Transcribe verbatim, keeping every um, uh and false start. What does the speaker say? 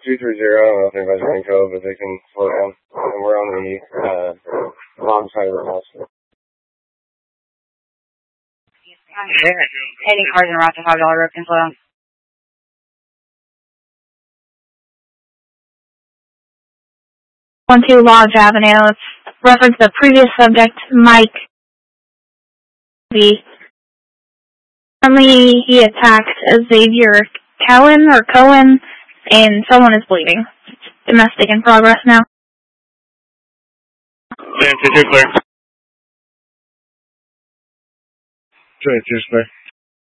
two three zero, I don't know if anybody's running code, but they can slow down. And we're on the uh, wrong side of the house. Any cars in route to five dollar road can slow down. one two Lodge Avenue. Let's reference the previous subject, Mike B. Currently, he attacked Xavier Cohen or Cohen, and someone is bleeding. Domestic in progress now. twenty-two clear. twenty-two clear.